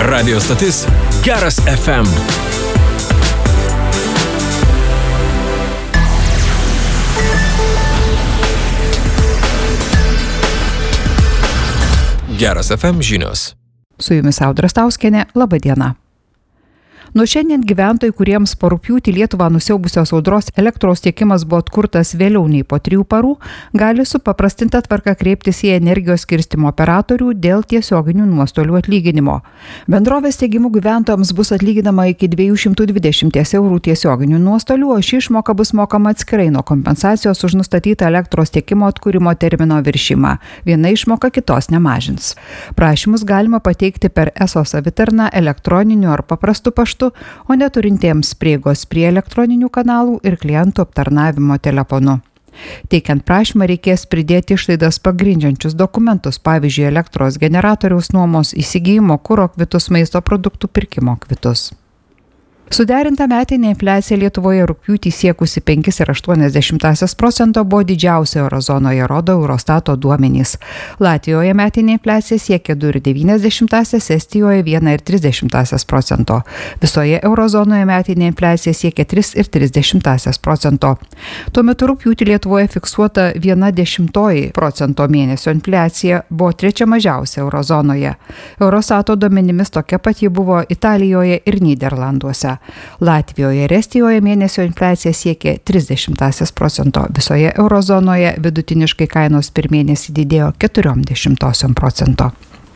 Radio stotis Geras FM. Geras FM žinios. Su jumis Audra Stauskienė, laba diena. Nuo šiandien gyventojai, kuriems po rugpjūtį Lietuvą nusiaubusios audros elektros tiekimas buvo atkurtas vėliau nei po 3 parų, gali supaprastinta tvarka kreiptis į energijos skirstymo operatorių dėl tiesioginių nuostolių atlyginimo. Bendrovės teigimu gyventojams bus atlyginama iki 220 eurų tiesioginių nuostolių, o ši išmoka bus mokama atskirai nuo kompensacijos už nustatytą elektros tiekimo atkūrimo termino viršimą. Viena išmoka kitos nemažins. Prašymus galima pateikti per ESO savitarną elektroniniu ar paprastu paštu, o neturintiems prieigos prie elektroninių kanalų ir klientų aptarnavimo telefonu. Teikiant prašymą reikės pridėti išlaidas pagrindžiančius dokumentus, pavyzdžiui, elektros generatoriaus nuomos, įsigijimo, kuro kvitus, maisto produktų pirkimo kvitus. Suderinta metinė infliacija Lietuvoje rugpjūtį siekusi 5,8% buvo didžiausia eurozonoje, rodo Eurostato duomenys. Latvijoje metinė infliacija siekia 2,9%, Estijoje 1,3%. Visoje eurozonoje metinė infliacija siekia 3,3%. Tuo metu rugpjūtį Lietuvoje fiksuota 0,1% mėnesio infliacija buvo trečia mažiausia eurozonoje. Eurostato duomenimis tokia pati buvo Italijoje ir Nyderlanduose. Latvijoje ir Estijoje mėnesio infliacija siekė 0,3%. Visoje eurozonoje vidutiniškai kainos per mėnesį didėjo 0,4%.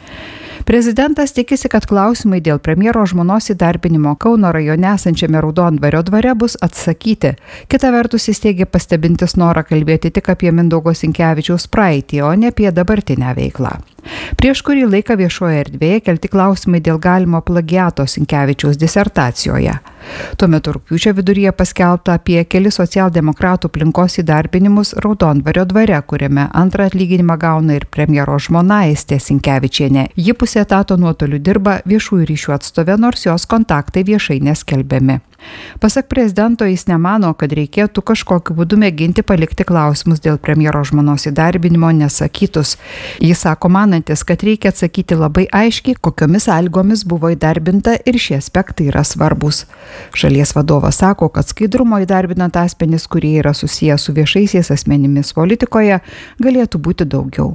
Prezidentas tikisi, kad klausimai dėl premjero žmonos įdarbinimo Kauno rajone esančiame Raudondvario dvare bus atsakyti. Kita vertus, jis teigia pastebintis norą kalbėti tik apie Mindaugo Sinkevičiaus praeitį, o ne apie dabartinę veiklą. Prieš kurį laiką viešoje erdvėje kelti klausimai dėl galimo plagiato Sinkevičiaus disertacijoje. Tuo metu rugpjūčio viduryje paskelbta apie keli socialdemokratų aplinkos įdarbinimus Raudondvario dvare, kuriame antrą atlyginimą gauna ir premjero žmona Aistė Sinkevičienė. Ji pusę etato nuotoliu dirba viešųjų ryšių atstovė, nors jos kontaktai viešai neskelbiami. Pasak prezidento, jis nemano, kad reikėtų kažkokiu būdu mėginti palikti klausimus dėl premjero žmonos įdarbinimo nesakytus. Jis sako manantis, kad reikia atsakyti labai aiškiai, kokiomis sąlygomis buvo įdarbinta ir šie aspektai yra svarbus. Šalies vadovas sako, kad skaidrumo įdarbinant asmenis, kurie yra susiję su viešaisiais asmenimis politikoje, galėtų būti daugiau.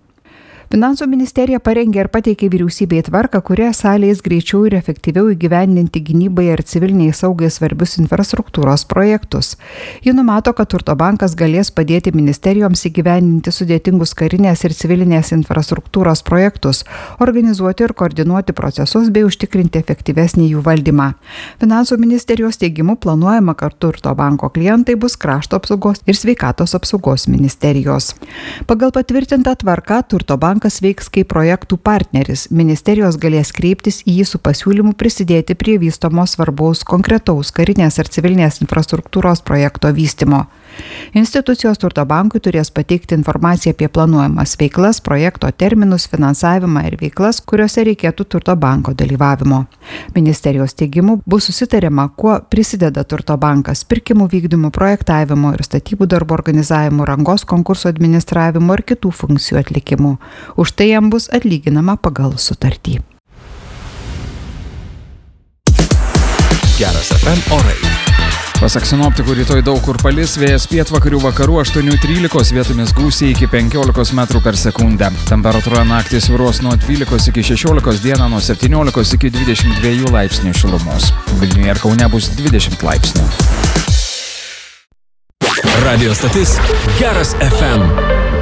Finansų ministerija parengė ir pateikė vyriausybei tvarką, kuria leis greičiau ir efektyviau įgyvendinti gynybai ir civiliniai saugai svarbius infrastruktūros projektus. Ji numato, kad Turto bankas galės padėti ministerijoms įgyvendinti sudėtingus karinės ir civilinės infrastruktūros projektus, organizuoti ir koordinuoti procesus bei užtikrinti efektyvesnį jų valdymą. Finansų ministerijos teigimu planuojama, kad Turto banko klientai bus krašto apsaugos ir sveikatos apsaugos ministerijos. Pagal patvirtintą tvarką Turto bankas veiks kaip projektų partneris. Ministerijos galės kreiptis į jį su pasiūlymu prisidėti prie vystomo svarbaus konkretaus karinės ar civilinės infrastruktūros projekto vystymo. Institucijos Turto bankui turės pateikti informaciją apie planuojamas veiklas, projekto terminus, finansavimą ir veiklas, kuriuose reikėtų Turto banko dalyvavimo. Ministerijos teigimu bus susitariama, kuo prisideda Turto bankas pirkimų vykdymu, projektavimo ir statybų darbo organizavimu, rangos konkurso administravimu ir kitų funkcijų atlikimu. Už tai jam bus atlyginama pagal sutartį. Geras FM orai. Pasak sinoptikų, rytoj daug kur palis, vėjas pietvakarių vakarų 8-13, vietomis gūsiai iki 15 metrų per sekundę. Temperatūra naktį svyruos nuo 12 iki 16, dieną nuo 17 iki 22 laipsnių šilumos. Vilniuje ir Kaune bus 20 laipsnių. Radio stotis Geras FM.